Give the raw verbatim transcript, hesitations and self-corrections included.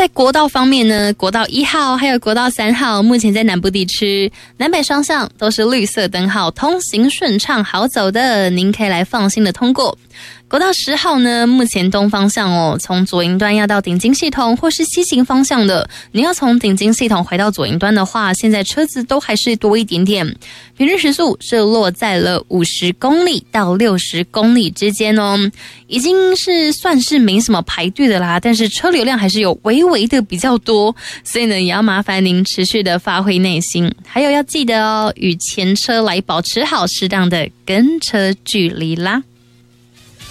在国道方面呢，国道一号还有国道三号，目前在南部地区南北双向都是绿色灯号，通行顺畅好走的，您可以来放心的通过。国道十号呢，目前东方向哦，从左营端要到顶金系统或是西行方向的，你要从顶金系统回到左营端的话，现在车子都还是多一点点，平均时速是落在了五十公里到六十公里之间哦，已经是算是没什么排队的啦，但是车流量还是有微微的比较多，所以呢，也要麻烦您持续的发挥耐心，还有要记得哦，与前车来保持好适当的跟车距离啦。